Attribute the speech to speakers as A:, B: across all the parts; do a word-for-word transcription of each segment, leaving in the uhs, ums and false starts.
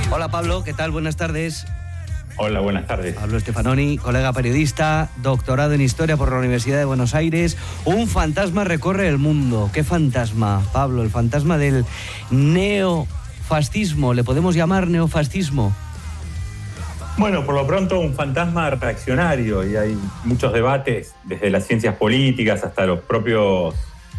A: Hola Pablo, ¿qué tal? Buenas tardes.
B: Hola, buenas tardes.
A: Pablo Stefanoni, colega periodista, doctorado en Historia por la Universidad de Buenos Aires. Un fantasma recorre el mundo. ¿Qué fantasma, Pablo? El fantasma del neofascismo. ¿Le podemos llamar neofascismo?
B: Bueno, por lo pronto un fantasma reaccionario, y hay muchos debates desde las ciencias políticas hasta los propios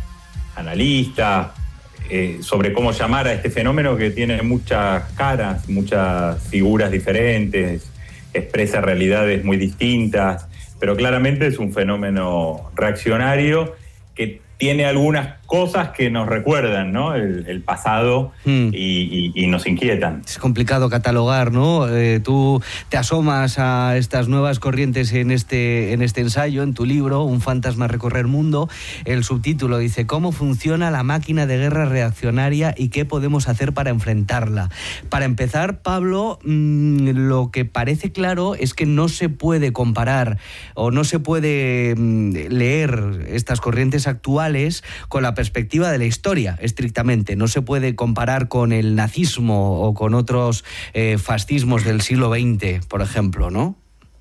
B: analistas eh, sobre cómo llamar a este fenómeno que tiene muchas caras, muchas figuras diferentes, expresa realidades muy distintas, pero claramente es un fenómeno reaccionario que tiene algunas cosas que nos recuerdan, ¿no? el, el pasado mm. y, y, y nos inquietan.
A: Es complicado catalogar, ¿no? Eh, tú te asomas a estas nuevas corrientes en este, en este ensayo, en tu libro, Un fantasma recorre el mundo. El subtítulo dice: ¿cómo funciona la máquina de guerra reaccionaria y qué podemos hacer para enfrentarla? Para empezar, Pablo, mmm, lo que parece claro es que no se puede comparar o no se puede mmm, leer estas corrientes actuales con la perspectiva de la historia, estrictamente. No se puede comparar con el nazismo o con otros eh, fascismos del siglo veinte, por ejemplo, ¿no?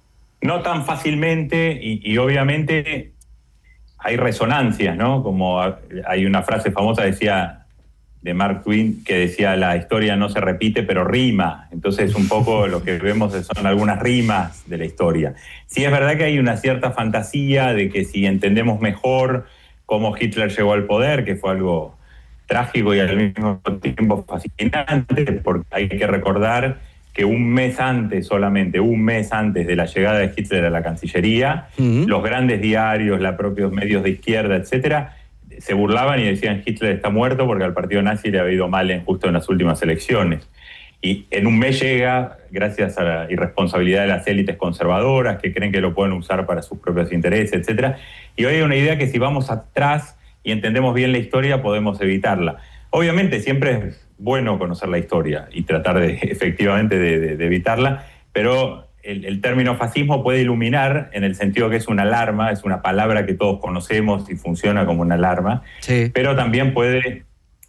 B: No tan fácilmente, y, y obviamente hay resonancias, ¿no? Como hay una frase famosa, decía, de Mark Twain, que decía: la historia no se repite, pero rima. Entonces, un poco lo que vemos son algunas rimas de la historia. Sí, es verdad que hay una cierta fantasía de que si entendemos mejor cómo Hitler llegó al poder, que fue algo trágico y al mismo tiempo fascinante, porque hay que recordar que un mes antes, solamente un mes antes de la llegada de Hitler a la Cancillería, uh-huh. los grandes diarios, los propios medios de izquierda, etcétera, se burlaban y decían: Hitler está muerto porque al partido nazi le había ido mal en, justo en las últimas elecciones. Y en un mes llega, gracias a la irresponsabilidad de las élites conservadoras que creen que lo pueden usar para sus propios intereses, etcétera. Y hoy hay una idea que si vamos atrás y entendemos bien la historia, podemos evitarla. Obviamente siempre es bueno conocer la historia y tratar de, efectivamente de, de, de evitarla, pero el, el término fascismo puede iluminar en el sentido que es una alarma, es una palabra que todos conocemos y funciona como una alarma, sí. pero también puede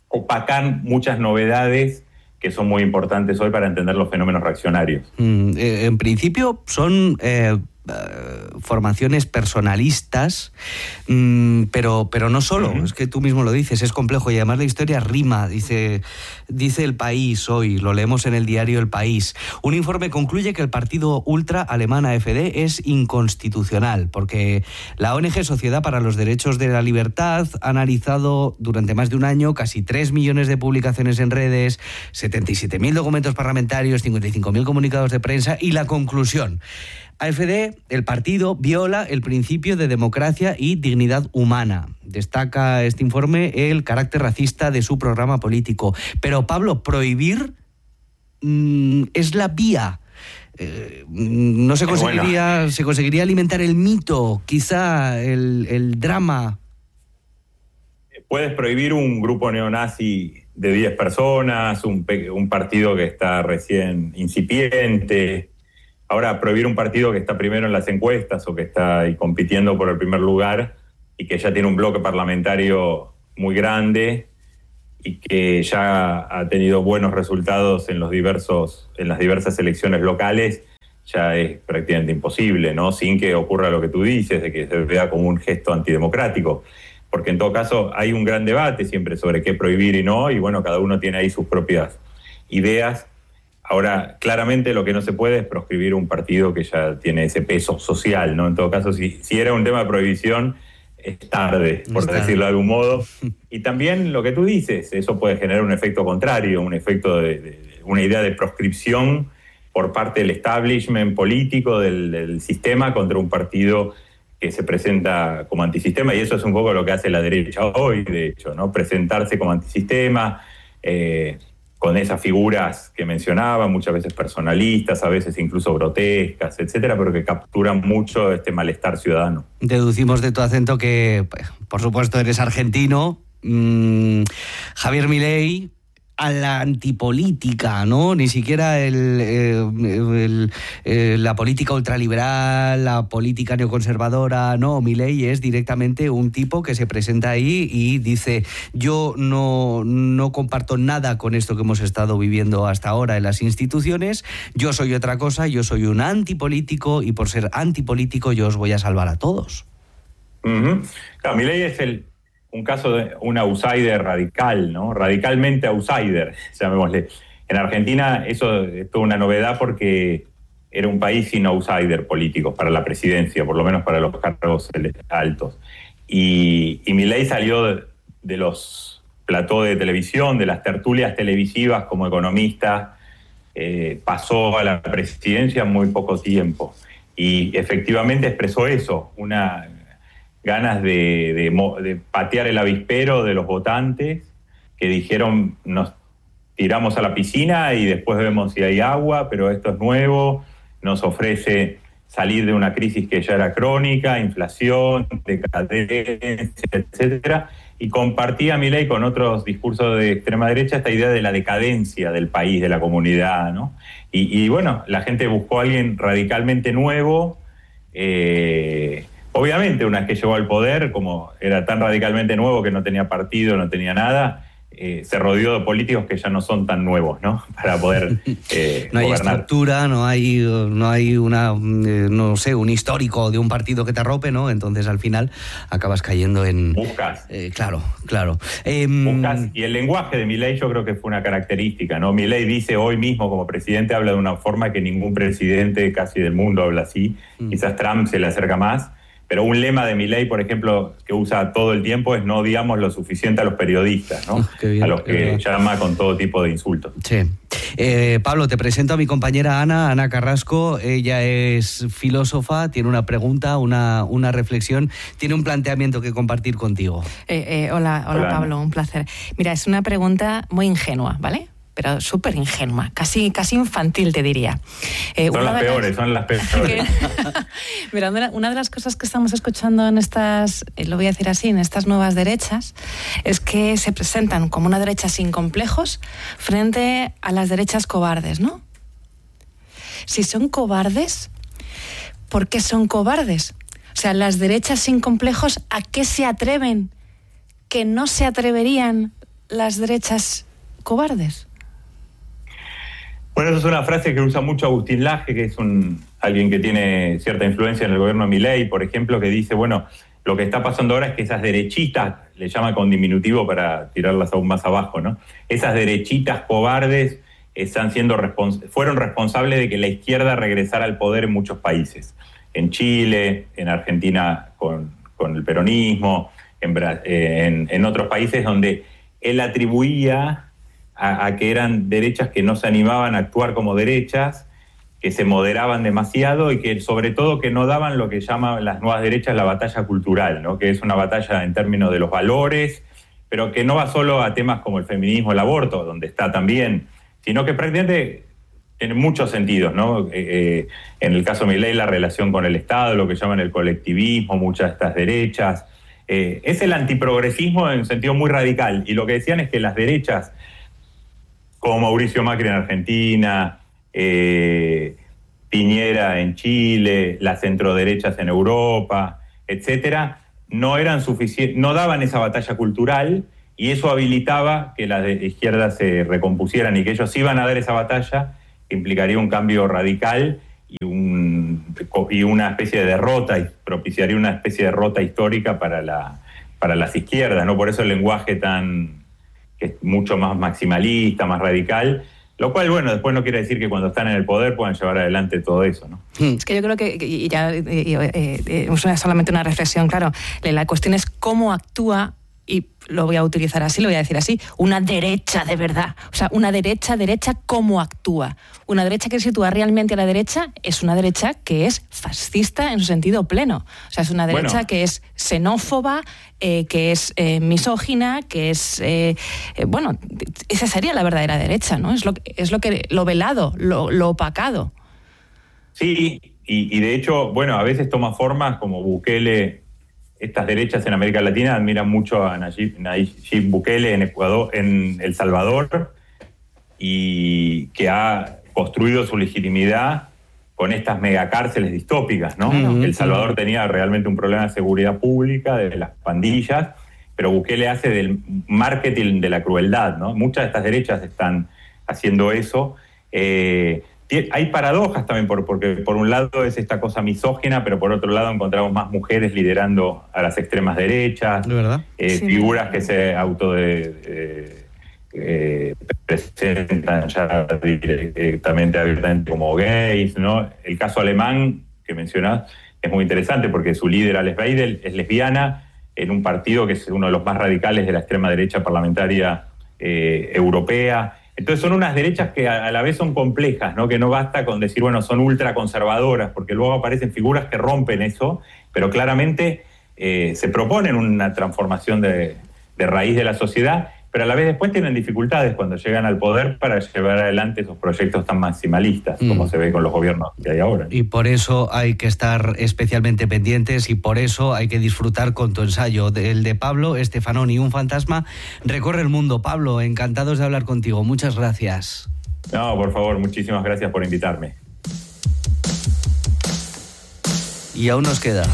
B: opacar muchas novedades que son muy importantes hoy para entender los fenómenos reaccionarios.
A: Mm, eh, en principio son eh, formaciones personalistas, mmm, pero, pero no solo, uh-huh. es que tú mismo lo dices, es complejo y además la historia rima, dice, dice El País hoy, lo leemos en el diario El País. Un informe concluye que el partido ultra alemán A F D es inconstitucional, porque la O N G Sociedad para los Derechos de la Libertad ha analizado durante más de un año casi tres millones de publicaciones en redes, setenta y siete mil documentos parlamentarios, cincuenta y cinco mil comunicados de prensa, y la conclusión: A F D, el partido, viola el principio de democracia y dignidad humana. Destaca este informe el carácter racista de su programa político. Pero, Pablo, prohibir mmm, es la vía. Eh, no se conseguiría, bueno. se conseguiría alimentar el mito, quizá el, el drama.
B: Puedes prohibir un grupo neonazi de diez personas, un, un partido que está recién incipiente. Ahora, prohibir un partido que está primero en las encuestas o que está ahí compitiendo por el primer lugar y que ya tiene un bloque parlamentario muy grande y que ya ha tenido buenos resultados en los diversos, en las diversas elecciones locales, ya es prácticamente imposible, ¿no? Sin que ocurra lo que tú dices, de que se vea como un gesto antidemocrático. Porque en todo caso hay un gran debate siempre sobre qué prohibir y no, y bueno, cada uno tiene ahí sus propias ideas. Ahora, claramente lo que no se puede es proscribir un partido que ya tiene ese peso social, ¿no? En todo caso, si, si era un tema de prohibición, es tarde, por Está. decirlo de algún modo. Y también lo que tú dices, eso puede generar un efecto contrario, un efecto de, de, de una idea de proscripción por parte del establishment político, del, del sistema, contra un partido que se presenta como antisistema, y eso es un poco lo que hace la derecha hoy, de hecho, ¿no? Presentarse como antisistema, eh, con esas figuras que mencionaba, muchas veces personalistas, a veces incluso grotescas, etcétera, pero que capturan mucho este malestar ciudadano.
A: Deducimos de tu acento que, por supuesto, eres argentino. Mm, Javier Milei a la antipolítica, ¿no? Ni siquiera el, el, el, el, la política ultraliberal, la política neoconservadora, no, Milei es directamente un tipo que se presenta ahí y dice, yo no, no comparto nada con esto que hemos estado viviendo hasta ahora en las instituciones, yo soy otra cosa, yo soy un antipolítico y por ser antipolítico yo os voy a salvar a todos.
B: Uh-huh. Claro, Milei es el un caso de un outsider radical, ¿no? Radicalmente outsider, llamémosle. En Argentina eso es toda una novedad porque era un país sin outsider políticos para la presidencia, por lo menos para los cargos altos. Y, y Milei salió de, de los platós de televisión, de las tertulias televisivas como economista, eh, pasó a la presidencia en muy poco tiempo. Y efectivamente expresó eso, una ganas de, de, de patear el avispero de los votantes que dijeron nos tiramos a la piscina y después vemos si hay agua, pero esto es nuevo, nos ofrece salir de una crisis que ya era crónica, inflación, decadencia, etcétera, y compartía Milei con otros discursos de extrema derecha esta idea de la decadencia del país, de la comunidad, ¿no? Y, y bueno, la gente buscó a alguien radicalmente nuevo, eh, obviamente, una vez que llegó al poder, como era tan radicalmente nuevo que no tenía partido, no tenía nada, eh, se rodeó de políticos que ya no son tan nuevos, ¿no? Para poder eh,
A: no hay
B: gobernar.
A: Estructura, no hay, no hay una, eh, no sé, un histórico de un partido que te arrope, ¿no? Entonces, al final, acabas cayendo en...
B: Buscas.
A: Eh, claro, claro. Eh,
B: Buscas. Y el lenguaje de Milei yo creo que fue una característica, ¿no? Milei dice hoy mismo como presidente, habla de una forma que ningún presidente casi del mundo habla así. Mm. Quizás Trump se le acerca más. Pero un lema de Milei, por ejemplo, que usa todo el tiempo es no digamos lo suficiente a los periodistas, ¿no? Oh, bien, a los que bien. Llama con todo tipo de insultos.
A: Sí. Eh, Pablo, te presento a mi compañera Ana, Ana Carrasco. Ella es filósofa, tiene una pregunta, una, una reflexión, tiene un planteamiento que compartir contigo.
C: Eh, eh, hola, hola, hola, Pablo, Ana. Un placer. Mira, es una pregunta muy ingenua, ¿vale? Pero súper ingenua, casi, casi infantil, te diría.
B: Eh, son las peores, las... son las peores. Que...
C: Mira, una de las cosas que estamos escuchando en estas, lo voy a decir así, en estas nuevas derechas, es que se presentan como una derecha sin complejos frente a las derechas cobardes, ¿no? Si son cobardes, ¿por qué son cobardes? O sea, las derechas sin complejos, ¿a qué se atreven que no se atreverían las derechas cobardes?
B: Bueno, esa es una frase que usa mucho Agustín Laje, que es un, alguien que tiene cierta influencia en el gobierno de Milei, por ejemplo, que dice, bueno, lo que está pasando ahora es que esas derechitas, le llama con diminutivo para tirarlas aún más abajo, ¿no? Esas derechitas cobardes están siendo respons- fueron responsables de que la izquierda regresara al poder en muchos países. En Chile, en Argentina con, con el peronismo, en, en, en otros países donde él atribuía A, a que eran derechas que no se animaban a actuar como derechas, que se moderaban demasiado y que sobre todo que no daban lo que llaman las nuevas derechas la batalla cultural, ¿no? Que es una batalla en términos de los valores, pero que no va solo a temas como el feminismo, el aborto, donde está también, sino que prácticamente en muchos sentidos, ¿no? Eh, eh, en el caso de Milei, la relación con el Estado, lo que llaman el colectivismo, muchas de estas derechas. Eh, es el antiprogresismo en un sentido muy radical. Y lo que decían es que las derechas, como Mauricio Macri en Argentina, eh, Piñera en Chile, las centroderechas en Europa, etcétera, no eran suficientes, no daban esa batalla cultural y eso habilitaba que las de izquierdas se recompusieran y que ellos iban a dar esa batalla, que implicaría un cambio radical y, un, y una especie de derrota, y propiciaría una especie de derrota histórica para, la, para las izquierdas, ¿no? Por eso el lenguaje tan... que es mucho más maximalista, más radical, lo cual, bueno, después no quiere decir que cuando están en el poder puedan llevar adelante todo eso, ¿no?
C: Es que yo creo que, y ya y, y, eh, es solamente una reflexión, claro, la cuestión es cómo actúa, y lo voy a utilizar así, lo voy a decir así, una derecha de verdad. O sea, una derecha, derecha, ¿cómo actúa? Una derecha que se sitúa realmente a la derecha es una derecha que es fascista en su sentido pleno. O sea, es una derecha bueno. que es xenófoba, eh, que es eh, misógina, que es... Eh, eh, bueno, esa sería la verdadera derecha, ¿no? Es lo, es lo, que, lo velado, lo, lo opacado.
B: Sí, y, y de hecho, bueno, a veces toma formas como Bukele. Estas derechas en América Latina admiran mucho a Nayib, Nayib Bukele en Ecuador, en El Salvador, y que ha construido su legitimidad con estas megacárceles distópicas, ¿no? Uh-huh. El Salvador tenía realmente un problema de seguridad pública, de las pandillas, pero Bukele hace del marketing de la crueldad, ¿no? Muchas de estas derechas están haciendo eso. Eh, hay paradojas también, por, porque por un lado es esta cosa misógina, pero por otro lado encontramos más mujeres liderando a las extremas derechas,
A: ¿de verdad?
B: Eh,
C: sí,
B: figuras que se auto de, de, eh, presentan ya directamente, abiertamente como gays, ¿no? El caso alemán que mencionás es muy interesante porque su líder, Alice Weidel, es lesbiana en un partido que es uno de los más radicales de la extrema derecha parlamentaria eh, europea. Entonces son unas derechas que a la vez son complejas, ¿no? Que no basta con decir, bueno, son ultraconservadoras, porque luego aparecen figuras que rompen eso, pero claramente eh, se proponen una transformación de, de raíz de la sociedad, pero a la vez después tienen dificultades cuando llegan al poder para llevar adelante esos proyectos tan maximalistas, mm. como se ve con los gobiernos que hay ahora.
A: Y por eso hay que estar especialmente pendientes y por eso hay que disfrutar con tu ensayo. El de Pablo Stefanoni, un fantasma recorre el mundo. Pablo, encantados de hablar contigo. Muchas gracias.
B: No, por favor, muchísimas gracias por invitarme.
A: Y aún nos queda.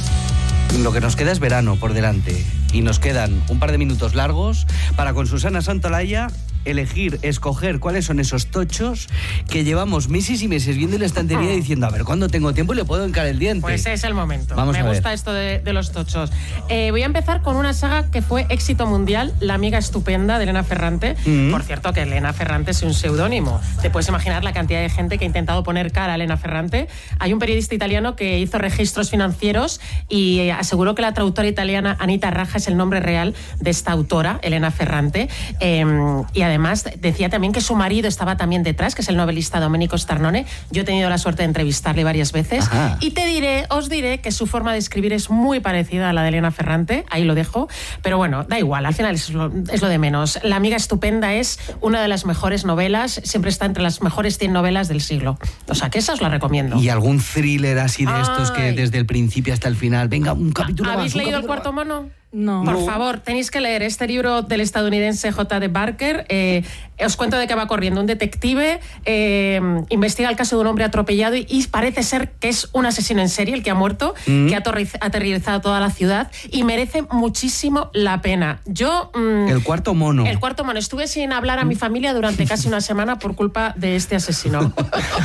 A: Lo que nos queda es verano por delante. Y nos quedan un par de minutos largos para con Susana Santolaya elegir, escoger cuáles son esos tochos que llevamos meses y meses viendo en la estantería y diciendo, a ver, ¿cuándo tengo tiempo y le puedo hincar el diente?
D: Pues es el momento.
A: Vamos
D: Me
A: a ver.
D: gusta esto de, de los tochos. Eh, voy a empezar con una saga que fue éxito mundial, La amiga estupenda de Elena Ferrante. Mm-hmm. Por cierto, que Elena Ferrante es un seudónimo. Te puedes imaginar la cantidad de gente que ha intentado poner cara a Elena Ferrante. Hay un periodista italiano que hizo registros financieros y aseguró que la traductora italiana Anita Raja es el nombre real de esta autora, Elena Ferrante. Eh, y además Además, decía también que su marido estaba también detrás, que es el novelista Domenico Starnone. Yo he tenido la suerte de entrevistarle varias veces. Ajá. Y te diré, os diré que su forma de escribir es muy parecida a la de Elena Ferrante. Ahí lo dejo. Pero bueno, da igual, al final es lo, es lo de menos. La amiga estupenda es una de las mejores novelas, siempre está entre las mejores cien novelas del siglo. O sea, que esa os la recomiendo.
A: ¿Y algún thriller así de Ay. estos que desde el principio hasta el final, venga, un capítulo más?
D: ¿Habéis
A: un
D: leído
A: capítulo
D: El cuarto
A: más.
D: mono?
C: No.
D: Por
C: no.
D: favor, tenéis que leer este libro del estadounidense J D Barker. Eh, os cuento de qué va corriendo. Un detective eh, investiga el caso de un hombre atropellado y, y parece ser que es un asesino en serie el que ha muerto, mm. que ha aterrorizado toda la ciudad y merece muchísimo la pena. Yo... Mm,
A: el cuarto mono.
D: El cuarto mono. Estuve sin hablar a mi familia durante casi una semana por culpa de este asesino.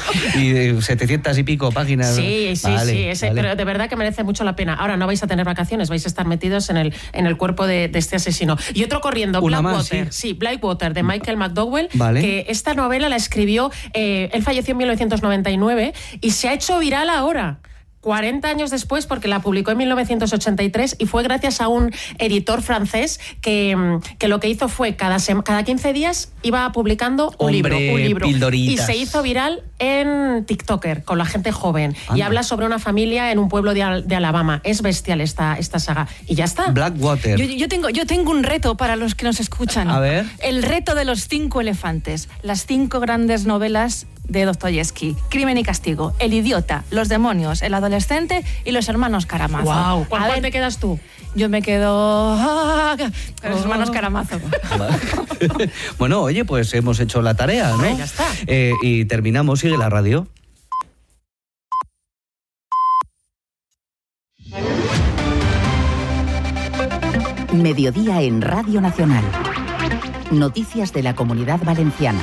A: Y setecientas y pico páginas.
D: Sí, sí, vale, sí. Ese, vale. Pero de verdad que merece mucho la pena. Ahora no vais a tener vacaciones, vais a estar metidos en el en el cuerpo de, de este asesino. Y otro corriendo, Blackwater. Sí. sí, Blackwater, de Michael McDowell, vale. que esta novela la escribió, eh, él falleció en mil novecientos noventa y nueve y se ha hecho viral ahora. cuarenta años después, porque la publicó en mil novecientos ochenta y tres y fue gracias a un editor francés que, que lo que hizo fue cada, sem- cada quince días iba publicando un
A: Hombre,
D: libro, un libro
A: pildoritas.
D: Y se hizo viral en TikToker con la gente joven. Anda. Y habla sobre una familia en un pueblo de, Al- de Alabama. Es bestial esta, esta saga. Y ya está.
A: Blackwater.
C: Yo, yo, tengo, yo tengo un reto para los que nos escuchan.
A: A ver.
C: El reto de los cinco elefantes. Las cinco grandes novelas de Dostoyevsky. Crimen y castigo, El idiota, Los demonios, El adolescente y Los hermanos Karamazov.
D: Wow. ¿Cuál, ¿Cuál te quedas tú?
C: Yo me quedo ah, con Los hermanos Karamazov.
A: Bueno, oye, pues hemos hecho la tarea, ¿no?
D: Ya está.
A: Eh, y terminamos, sigue la radio.
E: Mediodía en Radio Nacional. Noticias de la Comunidad Valenciana.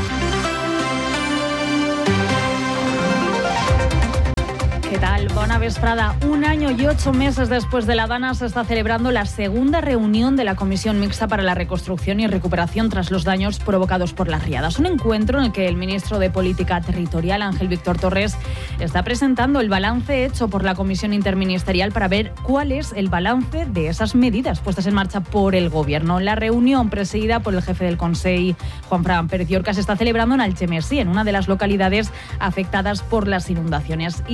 F: ¿Qué tal? Bona vesprada. Un año y ocho meses después de La Dana se está celebrando la segunda reunión de la Comisión Mixta para la Reconstrucción y Recuperación tras los daños provocados por las riadas. Un encuentro en el que el ministro de Política Territorial, Ángel Víctor Torres, está presentando el balance hecho por la Comisión Interministerial para ver cuál es el balance de esas medidas puestas en marcha por el Gobierno. La reunión, presidida por el jefe del Consell, Juanfran Pérez Llorca, se está celebrando en Algemesí, en una de las localidades afectadas por las inundaciones. Y esta tarde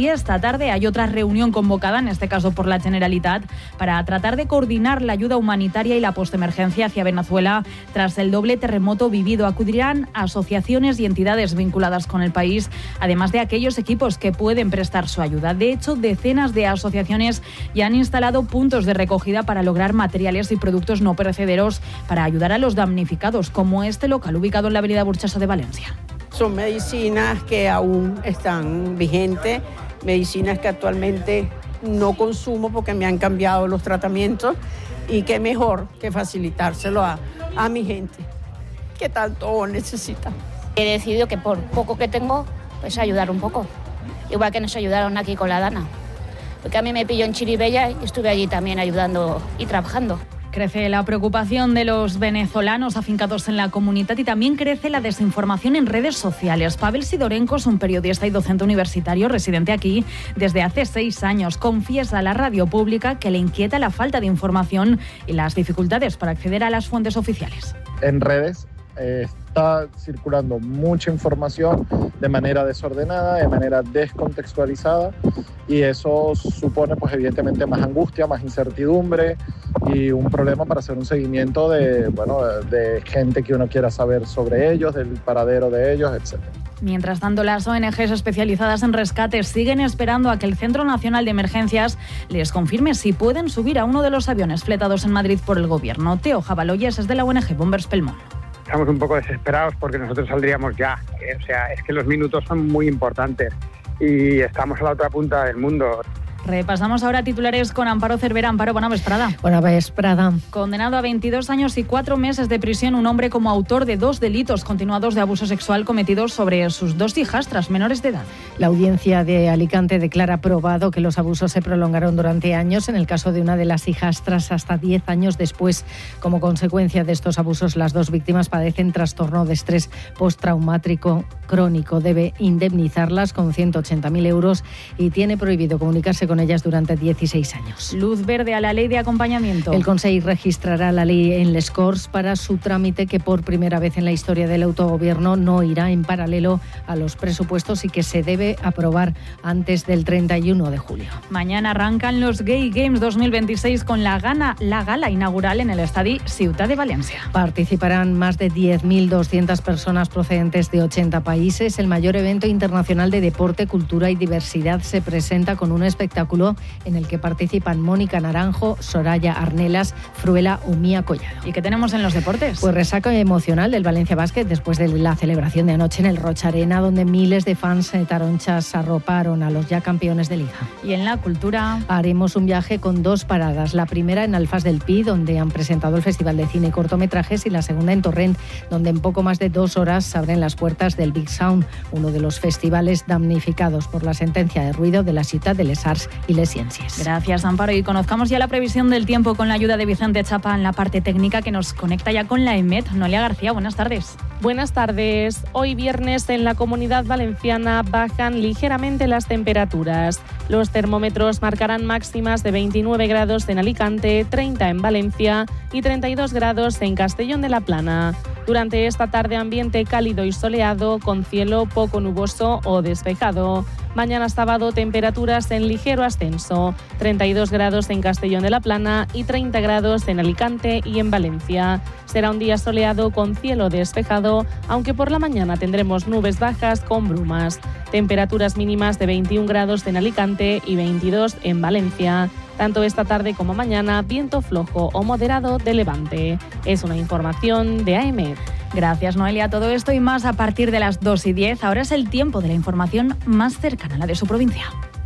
F: tarde hay otra reunión convocada, en este caso por la Generalitat, para tratar de coordinar la ayuda humanitaria y la postemergencia hacia Venezuela tras el doble terremoto vivido. Acudirán asociaciones y entidades vinculadas con el país, además de aquellos equipos que pueden prestar su ayuda. De hecho, decenas de asociaciones ya han instalado puntos de recogida para lograr materiales y productos no perecederos para ayudar a los damnificados, como este local ubicado en la avenida Burchaso de Valencia.
G: Son medicinas que aún están vigentes, medicinas que actualmente no consumo porque me han cambiado los tratamientos, y qué mejor que facilitárselo a, a mi gente que tanto necesita.
H: He decidido que por poco que tengo, pues ayudar un poco, igual que nos ayudaron aquí con la Dana, porque a mí me pilló en Chiribella y estuve allí también ayudando y trabajando.
F: Crece la preocupación de los venezolanos afincados en la comunidad y también crece la desinformación en redes sociales. Pavel Sidorenko es un periodista y docente universitario residente aquí desde hace seis años. Confiesa a la radio pública que le inquieta la falta de información y las dificultades para acceder a las fuentes oficiales.
I: En redes eh, está circulando mucha información de manera desordenada, de manera descontextualizada, y eso supone pues evidentemente más angustia, más incertidumbre y un problema para hacer un seguimiento de, bueno, de gente que uno quiera saber sobre ellos, del paradero de ellos, etcétera.
F: Mientras tanto, las O N Ges especializadas en rescate siguen esperando a que el Centro Nacional de Emergencias les confirme si pueden subir a uno de los aviones fletados en Madrid por el Gobierno. Teo Jabaloyes es de la O N G Bombers Pelmón.
J: Estamos un poco desesperados porque nosotros saldríamos ya. ¿eh? O sea, es que los minutos son muy importantes y estamos a la otra punta del mundo.
F: Repasamos ahora titulares con Amparo Cervera. Amparo, buena vesprada.
K: Buena vesprada.
F: Condenado a veintidós años y cuatro meses de prisión un hombre como autor de dos delitos continuados de abuso sexual cometidos sobre sus dos hijastras menores de edad.
K: La audiencia de Alicante declara probado que los abusos se prolongaron durante años. En el caso de una de las hijastras, hasta diez años después. Como consecuencia de estos abusos, las dos víctimas padecen trastorno de estrés postraumático crónico. Debe indemnizarlas con ciento ochenta mil euros y tiene prohibido comunicarse con ellas durante dieciséis años.
F: Luz verde a la ley de acompañamiento.
K: El Consejo registrará la ley en les Corts para su trámite, que por primera vez en la historia del autogobierno no irá en paralelo a los presupuestos y que se debe aprobar antes del treinta y uno de julio.
F: Mañana arrancan los Gay Games dos mil veintiséis con la, gana, la gala inaugural en el Estadi Ciutat de Valencia.
K: Participarán más de diez mil doscientas personas procedentes de ochenta países. El mayor evento internacional de deporte, cultura y diversidad se presenta con un espectáculo en el que participan Mónica Naranjo, Soraya Arnelas, Fruela o Mía Collado.
F: ¿Y qué tenemos en los deportes?
K: Pues resaca emocional del Valencia Basket después de la celebración de anoche en el Rocha Arena, donde miles de fans taronchas arroparon a los ya campeones de Liga.
F: Y en la cultura
K: haremos un viaje con dos paradas. La primera en Alfás del Pi, donde han presentado el Festival de Cine y Cortometrajes, y la segunda en Torrent, donde en poco más de dos horas se abren las puertas del Big Sound, uno de los festivales damnificados por la sentencia de ruido de la Ciutat de les Arts y les Ciències.
F: Gracias, Amparo. Y conozcamos ya la previsión del tiempo con la ayuda de Vicente Chapa en la parte técnica, que nos conecta ya con la EMET. Noelia García, buenas tardes.
L: Buenas tardes. Hoy viernes en la Comunidad Valenciana bajan ligeramente las temperaturas. Los termómetros marcarán máximas de veintinueve grados en Alicante, treinta en Valencia y treinta y dos grados en Castellón de la Plana. Durante esta tarde, ambiente cálido y soleado con cielo poco nuboso o despejado. Mañana sábado, temperaturas en ligero ascenso, treinta y dos grados en Castellón de la Plana y treinta grados en Alicante y en Valencia. Será un día soleado con cielo despejado, aunque por la mañana tendremos nubes bajas con brumas. Temperaturas mínimas de veintiún grados en Alicante y veintidós en Valencia. Tanto esta tarde como mañana, viento flojo o moderado de levante. Es una información de A E M E.
F: Gracias, Noelia. Todo esto y más a partir de las dos y diez. Ahora es el tiempo de la información más cercana a la de su provincia.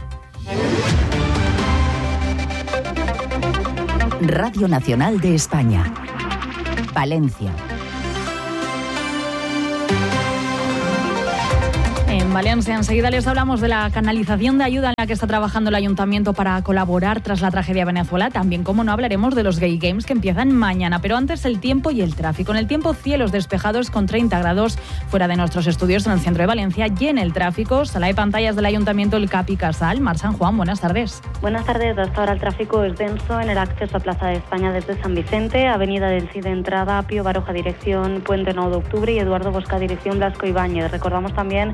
E: Radio Nacional de España. Valencia.
F: En Valencia, enseguida les hablamos de la canalización de ayuda en la que está trabajando el Ayuntamiento para colaborar tras la tragedia de Venezuela. También, como no, hablaremos de los Gay Games que empiezan mañana. Pero antes, el tiempo y el tráfico. En el tiempo, cielos despejados con treinta grados fuera de nuestros estudios en el centro de Valencia. Y en el tráfico, sala de pantallas del Ayuntamiento, el Capi Casal. Mar San Juan, buenas tardes.
M: Buenas tardes. Hasta ahora el tráfico es denso en el acceso a Plaza de España desde San Vicente, Avenida del Cid entrada, Pío Baroja dirección Puente nueve de Octubre y Eduardo Bosca dirección Blasco Ibáñez. Recordamos también que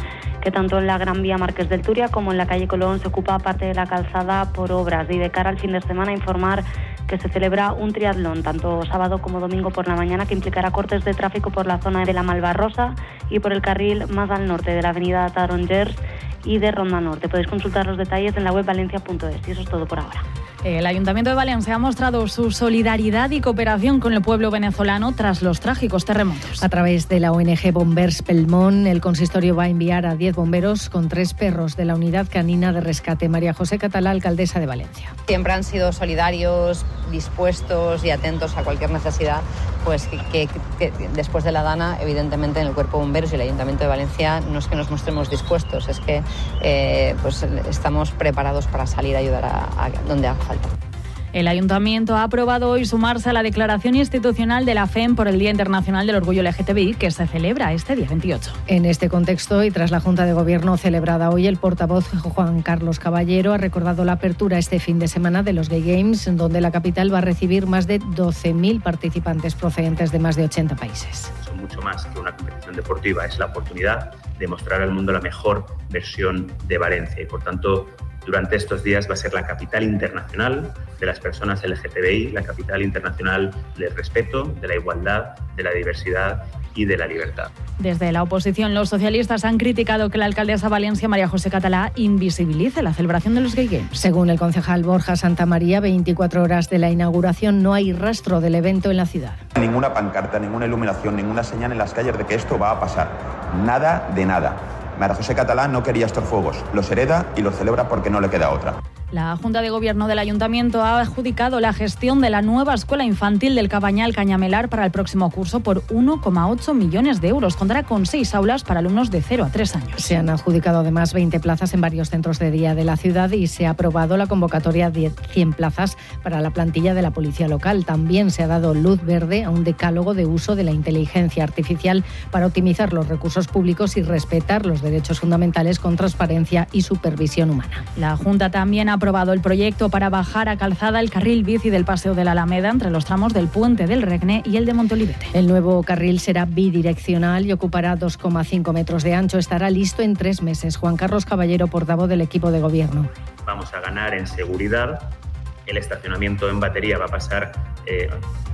M: que tanto en la Gran Vía Marqués del Turia como en la calle Colón se ocupa parte de la calzada por obras. Y de cara al fin de semana, informar que se celebra un triatlón, tanto sábado como domingo por la mañana, que implicará cortes de tráfico por la zona de la Malvarrosa y por el carril más al norte de la avenida Tarongers y de Ronda Norte. Podéis consultar los detalles en la web valencia punto es. Y eso es todo por ahora.
F: El Ayuntamiento de Valencia ha mostrado su solidaridad y cooperación con el pueblo venezolano tras los trágicos terremotos.
K: A través de la O N G Bombers Pelmón, el consistorio va a enviar a diez bomberos con tres perros de la unidad canina de rescate. María José Catalá, alcaldesa de Valencia.
N: Siempre han sido solidarios, dispuestos y atentos a cualquier necesidad, pues que, que, que después de la Dana, evidentemente en el Cuerpo de Bomberos y el Ayuntamiento de Valencia no es que nos mostremos dispuestos, es que eh, pues estamos preparados para salir a ayudar a, a donde haga falta.
F: El Ayuntamiento ha aprobado hoy sumarse a la declaración institucional de la F E M por el Día Internacional del Orgullo L G T B I, que se celebra este día veintiocho.
K: En este contexto y tras la Junta de Gobierno celebrada hoy, el portavoz Juan Carlos Caballero ha recordado la apertura este fin de semana de los Gay Games, donde la capital va a recibir más de doce mil participantes procedentes de más de ochenta países.
O: Son mucho más que una competición deportiva, es la oportunidad de mostrar al mundo la mejor versión de Valencia y, por tanto, durante estos días va a ser la capital internacional de las personas L G T B I, la capital internacional del respeto, de la igualdad, de la diversidad y de la libertad.
F: Desde la oposición, los socialistas han criticado que la alcaldesa Valencia, María José Catalá, invisibilice la celebración de los Gay Games.
K: Según el concejal Borja Santamaría, veinticuatro horas de la inauguración no hay rastro del evento en la ciudad.
P: Ninguna pancarta, ninguna iluminación, ninguna señal en las calles de que esto va a pasar. Nada de nada. María José Catalá no quería estos fuegos, los hereda y los celebra porque no le queda otra.
F: La Junta de Gobierno del Ayuntamiento ha adjudicado la gestión de la nueva escuela infantil del Cabañal Cañamelar para el próximo curso por uno coma ocho millones de euros. Contará con seis aulas para alumnos de cero a tres años.
K: Se han adjudicado además veinte plazas en varios centros de día de la ciudad y se ha aprobado la convocatoria de cien plazas para la plantilla de la policía local. También se ha dado luz verde a un decálogo de uso de la inteligencia artificial para optimizar los recursos públicos y respetar los derechos fundamentales con transparencia y supervisión humana.
F: La Junta también ha aprobado el proyecto para bajar a calzada el carril bici del Paseo de la Alameda entre los tramos del Puente del Regne y el de Montolivete.
K: El nuevo carril será bidireccional y ocupará dos coma cinco metros de ancho. Estará listo en tres meses. Juan Carlos Caballero, portavoz del equipo de gobierno.
O: Vamos a ganar en seguridad. El estacionamiento en batería va a pasar eh,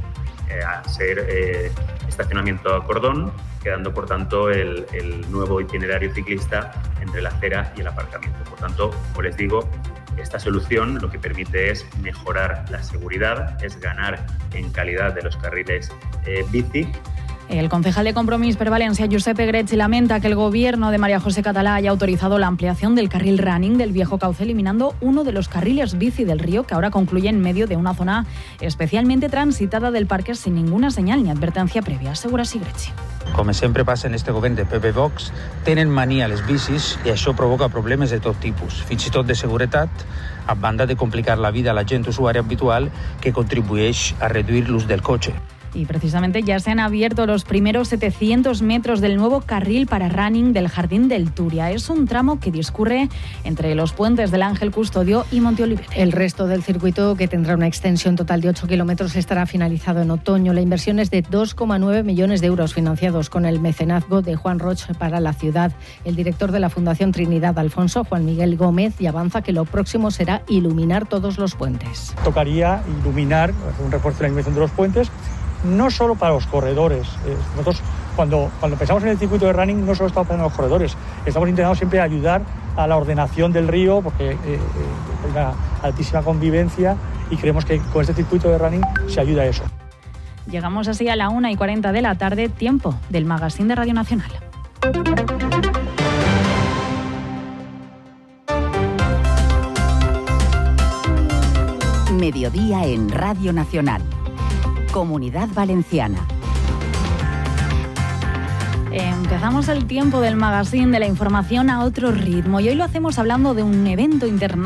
O: eh, a ser eh, estacionamiento a cordón, quedando por tanto el, el nuevo itinerario ciclista entre la acera y el aparcamiento. Por tanto, como les digo, esta solución lo que permite es mejorar la seguridad, es ganar en calidad de los carriles eh, bici.
F: El concejal de Compromís per Valencia, Josep Egreig, lamenta que el gobierno de María José Catalá haya autorizado la ampliación del carril running del viejo cauce, eliminando uno de los carriles bici del río, que ahora concluye en medio de una zona especialmente transitada del parque sin ninguna señal ni advertencia previa, asegura Sigrechi.
Q: Com sempre passa en este govern de P P Vox, tenen mania les bicis i això provoca problemes de tot tipus, fins i tot de seguretat, a banda de complicar la vida a la gent usuària habitual que contribueix a reduir l'ús del cotxe.
F: Y precisamente ya se han abierto los primeros setecientos metros del nuevo carril para running del Jardín del Turia. Es un tramo que discurre entre los puentes del Ángel Custodio y Monteolivete.
K: El resto del circuito, que tendrá una extensión total de ocho kilómetros, estará finalizado en otoño. La inversión es de dos coma nueve millones de euros, financiados con el mecenazgo de Juan Roch para la ciudad. El director de la Fundación Trinidad Alfonso, Juan Miguel Gómez, y avanza que lo próximo será iluminar todos los puentes.
R: Tocaría iluminar, hacer un refuerzo de la iluminación de los puentes, no solo para los corredores. Nosotros cuando, cuando pensamos en el circuito de running no solo estamos pensando en los corredores, estamos intentando siempre ayudar a la ordenación del río porque eh, eh, hay una altísima convivencia y creemos que con este circuito de running se ayuda a eso.
F: Llegamos así a la una y cuarenta de la tarde, tiempo del Magazín de Radio Nacional.
E: Mediodía en Radio Nacional. Comunidad Valenciana.
F: Empezamos el tiempo del magazine de la información a otro ritmo y hoy lo hacemos hablando de un evento internacional